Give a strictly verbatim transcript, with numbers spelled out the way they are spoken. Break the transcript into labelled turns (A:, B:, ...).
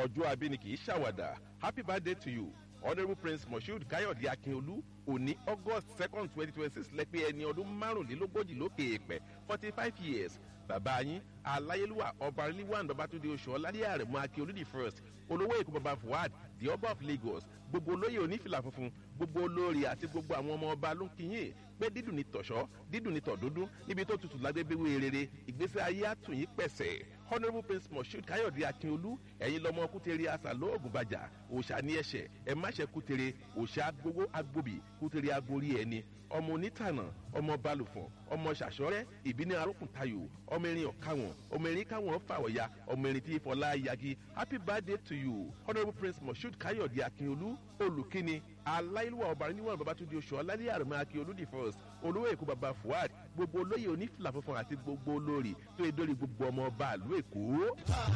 A: ọjọ́ abíni kì í ṣàwàdà. Happy birthday to you Honourable Prince Moshood Káyọ̀dé Akínolú. Òní August second twenty twenty six lẹ́pẹ́ ẹni ọdún márùnlélógójì lókè èèpẹ̀ forty five years. Bàbá yín aláyélúwà ọba rilwan Babátúndé Oṣùọládé Àrẹ̀mú Akíolú the first olówó Èkó baba Fuad the ọba of Lagos. Gbogbo olóyè onífìlà funfun, gbogbo olórí àti gbogbo àwọn ọmọ ọba ló ń kíyìn pé dídùn ní tọ̀ṣọ́ dídùn ní tọ̀dúndún níbi tó tutù lágbébéwé rere ìgbésí ayé àtúnyí pẹ̀sẹ̀. Honourable Prince Moshood Káyọ̀dé Akínolú ẹ̀yin lọmọ kútere àṣà lóògùn bàjà òòṣà ní ẹ̀ṣẹ̀ ẹ̀ má ṣe kútere òòṣà agbowó agbóbì kútere agorí ẹni ọmọ onítànà ọmọ balùfọ̀n ọmọ ṣàṣọrẹ́ ìbíní arókùn tayò ọmọ erin ọ̀káwọn ọmọ erin káwọn fàwọ̀ya ọmọ erin tí fọlá yagi. Happy birthday to you Honourable Prince Moshood Káyọ̀dé Akínolú. Olùkíni aláìlúwà ọba níwọ̀n Babátúndé Oṣùọládé Àrẹ̀mú Akíolú the first olówó Èkó baba Fuad gbogbo olóyè onífìlà funfun àti gbogbo olórí tó yẹ dórí gbogbo ọmọ ọba ìlú Èkó.